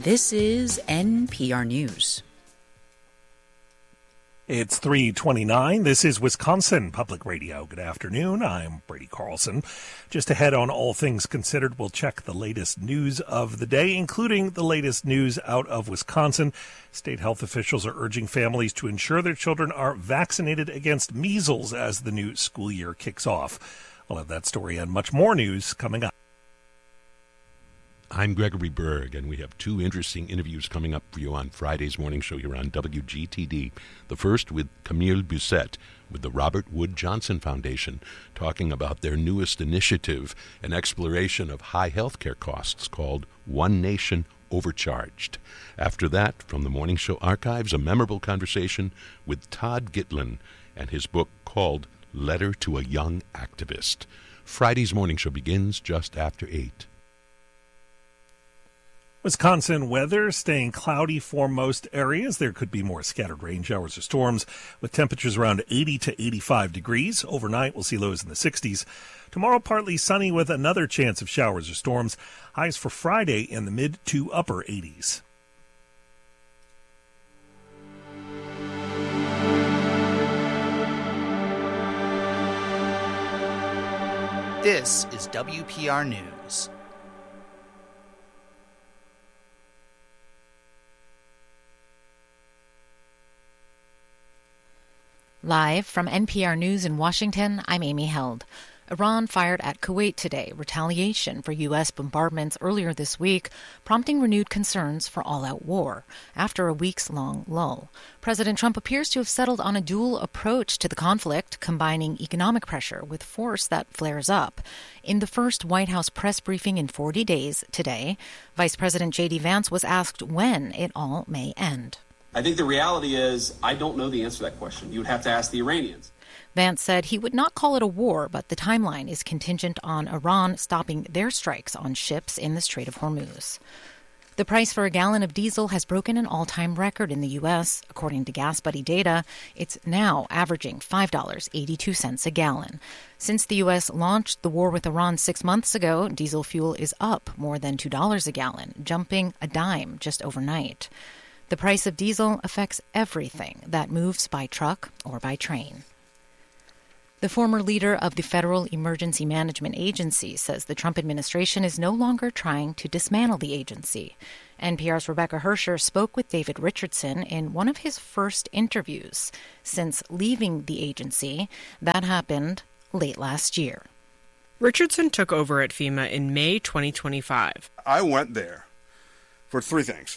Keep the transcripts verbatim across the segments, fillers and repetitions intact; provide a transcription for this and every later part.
This is N P R News. It's three twenty-nine. This is Wisconsin Public Radio. Good afternoon. I'm Brady Carlson. Just ahead on All Things Considered, we'll check the latest news of the day, including the latest news out of Wisconsin. State health officials are urging families to ensure their children are vaccinated against measles as the new school year kicks off. We'll have that story and much more news coming up. I'm Gregory Berg, and we have two interesting interviews coming up for you on Friday's morning show here on W G T D. The first with Camille Busette with the Robert Wood Johnson Foundation, talking about their newest initiative, an exploration of high health care costs called One Nation Overcharged. After that, from the morning show archives, a memorable conversation with Todd Gitlin and his book called Letter to a Young Activist. Friday's morning show begins just after eight. Wisconsin weather staying cloudy for most areas. There could be more scattered rain showers or storms with temperatures around eighty to eighty-five degrees. Overnight, we'll see lows in the sixties. Tomorrow, partly sunny with another chance of showers or storms. Highs for Friday in the mid to upper eighties. This is W P R News. Live from N P R News in Washington, I'm Amy Held. Iran fired at Kuwait today, retaliation for U S bombardments earlier this week, prompting renewed concerns for all-out war after a weeks-long lull. President Trump appears to have settled on a dual approach to the conflict, combining economic pressure with force that flares up. In the first White House press briefing in forty days today, Vice President J D Vance was asked when it all may end. I think the reality is I don't know the answer to that question. You would have to ask the Iranians. Vance said he would not call it a war, but the timeline is contingent on Iran stopping their strikes on ships in the Strait of Hormuz. The price for a gallon of diesel has broken an all-time record in the U S. According to GasBuddy data, it's now averaging five dollars and eighty-two cents a gallon. Since the U S launched the war with Iran six months ago, diesel fuel is up more than two dollars a gallon, jumping a dime just overnight. The price of diesel affects everything that moves by truck or by train. The former leader of the Federal Emergency Management Agency says the Trump administration is no longer trying to dismantle the agency. N P R's Rebecca Hersher spoke with David Richardson in one of his first interviews since leaving the agency. That happened late last year. Richardson took over at FEMA in May twenty twenty-five. I went there for three things.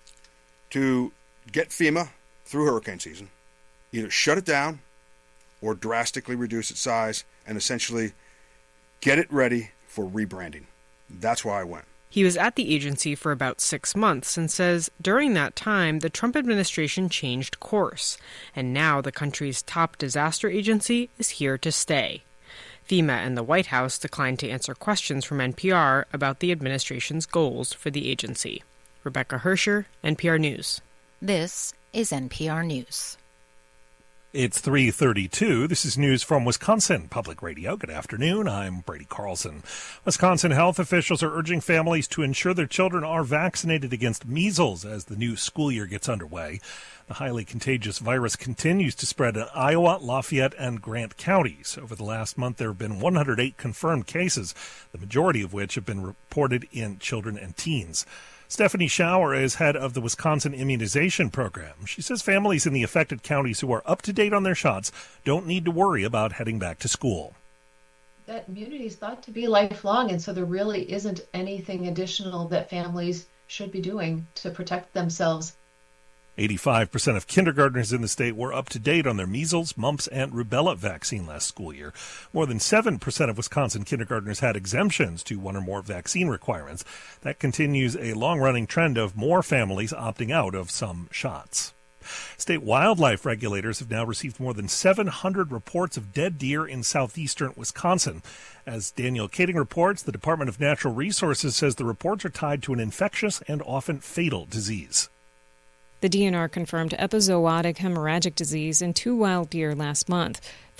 To get FEMA through hurricane season, either shut it down or drastically reduce its size and essentially get it ready for rebranding. That's why I went. He was at the agency for about six months and says during that time the Trump administration changed course, and now the country's top disaster agency is here to stay. FEMA and the White House declined to answer questions from N P R about the administration's goals for the agency. Rebecca Hersher, N P R News. This is N P R News. It's three thirty-two. This is news from Wisconsin Public Radio. Good afternoon. I'm Brady Carlson. Wisconsin health officials are urging families to ensure their children are vaccinated against measles as the new school year gets underway. The highly contagious virus continues to spread in Iowa, Lafayette, and Grant counties. Over the last month, there have been one hundred eight confirmed cases, the majority of which have been reported in children and teens. Stephanie Schauer is head of the Wisconsin Immunization Program. She says families in the affected counties who are up to date on their shots don't need to worry about heading back to school. That immunity is thought to be lifelong, and so there really isn't anything additional that families should be doing to protect themselves. eighty-five percent of kindergartners in the state were up to date on their measles, mumps, and rubella vaccine last school year. More than seven percent of Wisconsin kindergartners had exemptions to one or more vaccine requirements. That continues a long-running trend of more families opting out of some shots. State wildlife regulators have now received more than seven hundred reports of dead deer in southeastern Wisconsin. As Daniel Kading reports, the Department of Natural Resources says the reports are tied to an infectious and often fatal disease. The D N R confirmed epizootic hemorrhagic disease in two wild deer last month.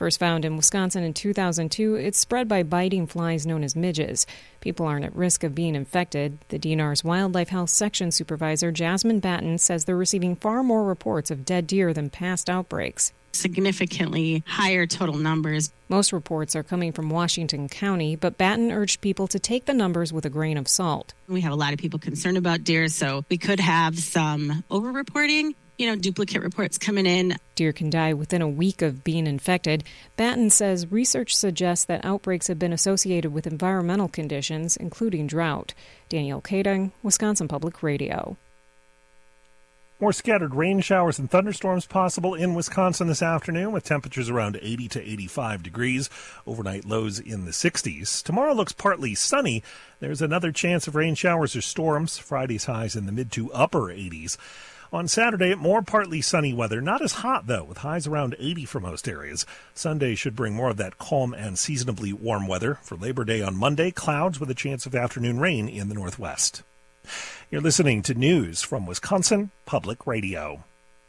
First found in Wisconsin in two thousand two, it's spread by biting flies known as midges. People aren't at risk of being infected. The D N R's Wildlife Health Section Supervisor Jasmine Batten says they're receiving far more reports of dead deer than past outbreaks. Significantly higher total numbers. Most reports are coming from Washington County, but Batten urged people to take the numbers with a grain of salt. We have a lot of people concerned about deer, so we could have some over-reporting, you know, duplicate reports coming in. Deer can die within a week of being infected. Batten says research suggests that outbreaks have been associated with environmental conditions, including drought. Danielle Kading, Wisconsin Public Radio. More scattered rain showers and thunderstorms possible in Wisconsin this afternoon, with temperatures around eighty to eighty-five degrees. Overnight lows in the sixties. Tomorrow looks partly sunny. There's another chance of rain showers or storms. Friday's highs in the mid to upper eighties. On Saturday, more partly sunny weather. Not as hot, though, with highs around eighty for most areas. Sunday should bring more of that calm and seasonably warm weather. For Labor Day on Monday, clouds with a chance of afternoon rain in the northwest. You're listening to news from Wisconsin Public Radio.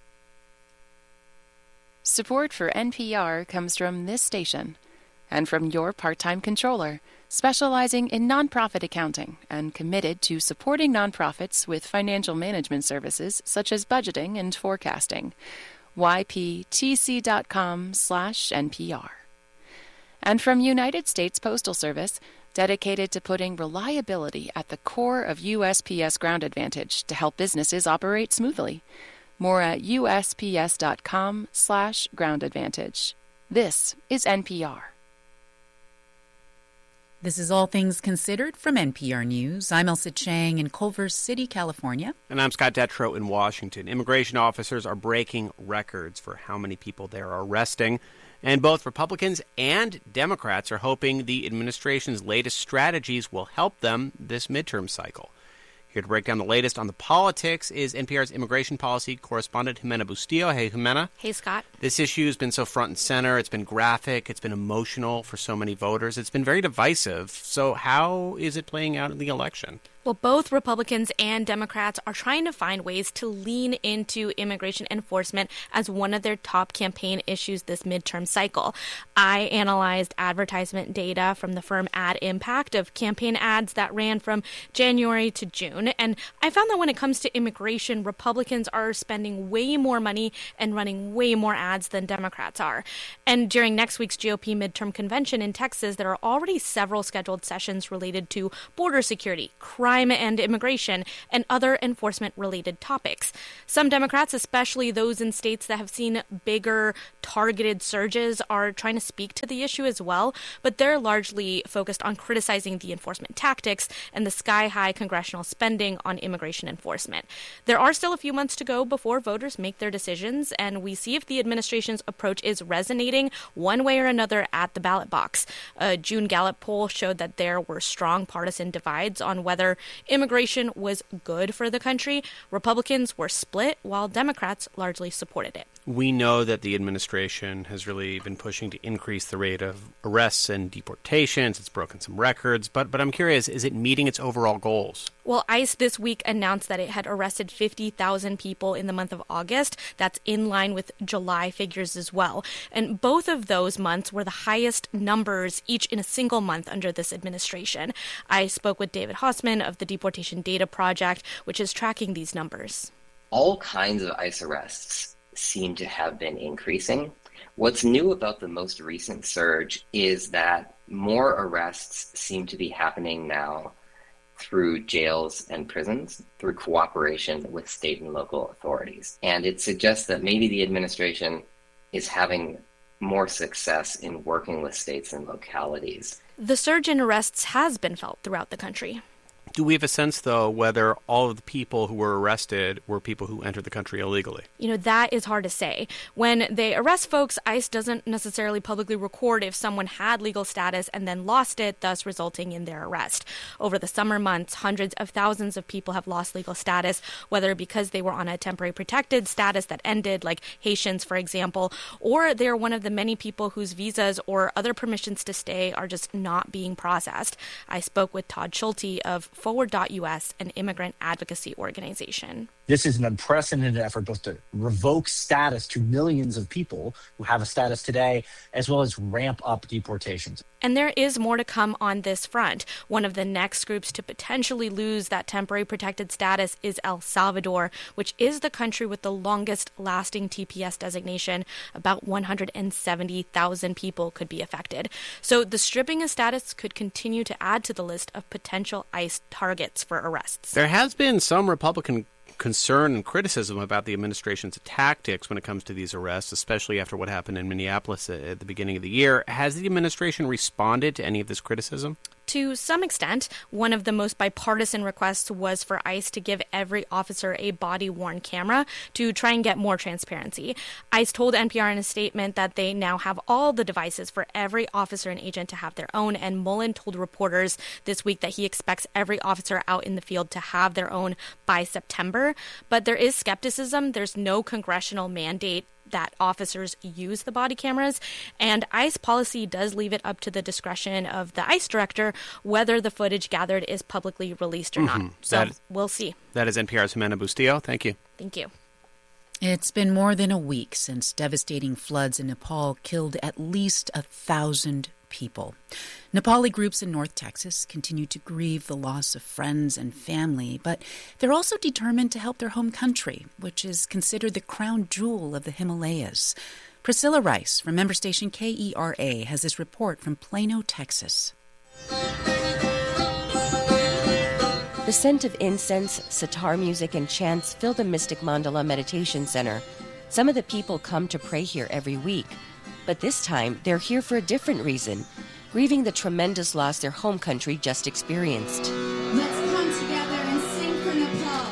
Support for N P R comes from this station and from your part-time controller, specializing in nonprofit accounting and committed to supporting nonprofits with financial management services such as budgeting and forecasting. Y P T C dot com slash N P R. And from United States Postal Service, dedicated to putting reliability at the core of U S P S Ground Advantage to help businesses operate smoothly. More at U S P S dot com slash Ground Advantage. This is N P R. This is All Things Considered from N P R News. I'm Elsa Chang in Culver City, California. And I'm Scott Detrow in Washington. Immigration officers are breaking records for how many people they are arresting. And both Republicans and Democrats are hoping the administration's latest strategies will help them this midterm cycle. Here to break down the latest on the politics is N P R's immigration policy correspondent Jimena Bustillo. Hey, Jimena. Hey, Scott. This issue has been so front and center. It's been graphic. It's been emotional for so many voters. It's been very divisive. So how is it playing out in the election? Well, both Republicans and Democrats are trying to find ways to lean into immigration enforcement as one of their top campaign issues this midterm cycle. I analyzed advertisement data from the firm Ad Impact of campaign ads that ran from January to June, and I found that when it comes to immigration, Republicans are spending way more money and running way more ads than Democrats are. And during next week's G O P midterm convention in Texas, there are already several scheduled sessions related to border security, crime, crime and immigration, and other enforcement-related topics. Some Democrats, especially those in states that have seen bigger targeted surges, are trying to speak to the issue as well, but they're largely focused on criticizing the enforcement tactics and the sky-high congressional spending on immigration enforcement. There are still a few months to go before voters make their decisions, and we see if the administration's approach is resonating one way or another at the ballot box. A June Gallup poll showed that there were strong partisan divides on whether immigration was good for the country. Republicans were split, while Democrats largely supported it. We know that the administration has really been pushing to increase the rate of arrests and deportations. It's broken some records, but but I'm curious, is it meeting its overall goals? Well, ICE this week announced that it had arrested fifty thousand people in the month of August. That's in line with July figures as well. And both of those months were the highest numbers each in a single month under this administration. I spoke with David Hausman of the Deportation Data Project, which is tracking these numbers. All kinds of ICE arrests seem to have been increasing. What's new about the most recent surge is that more arrests seem to be happening now through jails and prisons, through cooperation with state and local authorities. And it suggests that maybe the administration is having more success in working with states and localities. The surge in arrests has been felt throughout the country. Do we have a sense, though, whether all of the people who were arrested were people who entered the country illegally? You know, that is hard to say. When they arrest folks, ICE doesn't necessarily publicly record if someone had legal status and then lost it, thus resulting in their arrest. Over the summer months, hundreds of thousands of people have lost legal status, whether because they were on a temporary protected status that ended, like Haitians, for example, or they're one of the many people whose visas or other permissions to stay are just not being processed. I spoke with Todd Schulte of Forward dot U S, an immigrant advocacy organization. This is an unprecedented effort both to revoke status to millions of people who have a status today, as well as ramp up deportations. And there is more to come on this front. One of the next groups to potentially lose that temporary protected status is El Salvador, which is the country with the longest lasting T P S designation. About one hundred seventy thousand people could be affected. So the stripping of status could continue to add to the list of potential ICE targets for arrests. There has been some Republican concern and criticism about the administration's tactics when it comes to these arrests, especially after what happened in Minneapolis at the beginning of the year. Has the administration responded to any of this criticism? To some extent, one of the most bipartisan requests was for ICE to give every officer a body-worn camera to try and get more transparency. ICE told N P R in a statement that they now have all the devices for every officer and agent to have their own, and Mullen told reporters this week that he expects every officer out in the field to have their own by September. But there is skepticism. There's no congressional mandate that officers use the body cameras, and ICE policy does leave it up to the discretion of the ICE director whether the footage gathered is publicly released or mm-hmm. not. So that, we'll see. That is N P R's Jimena Bustillo. Thank you. Thank you. It's been more than a week since devastating floods in Nepal killed at least a thousand people. Nepali groups in North Texas continue to grieve the loss of friends and family, but they're also determined to help their home country, which is considered the crown jewel of the Himalayas. Priscilla Rice from member station K E R A has this report from Plano, Texas. The scent of incense, sitar music, and chants fill the Mystic Mandala Meditation Center. Some of the people come to pray here every week, but this time they're here for a different reason, grieving the tremendous loss their home country just experienced. Let's come together and sing for Nepal.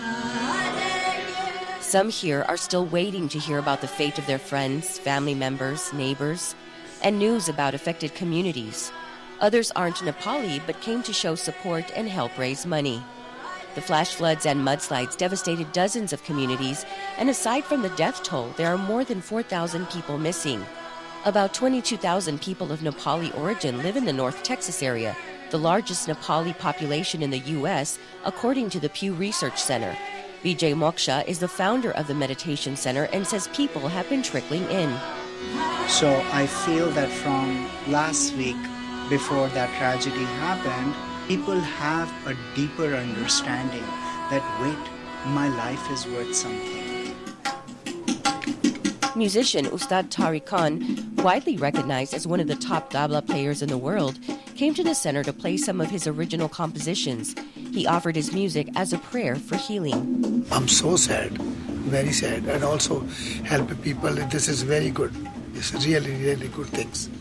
Some here are still waiting to hear about the fate of their friends, family members, neighbors, and news about affected communities. Others aren't Nepali, but came to show support and help raise money. The flash floods and mudslides devastated dozens of communities, and aside from the death toll, there are more than four thousand people missing. About twenty-two thousand people of Nepali origin live in the North Texas area, the largest Nepali population in the U S, according to the Pew Research Center. Vijay Moksha is the founder of the Meditation Center and says people have been trickling in. So I feel that from last week, before that tragedy happened, people have a deeper understanding that, wait, my life is worth something. Musician Ustad Tariq Khan, widely recognized as one of the top tabla players in the world, came to the center to play some of his original compositions. He offered his music as a prayer for healing. I'm so sad, very sad, and also help people. This is very good. It's really, really good things.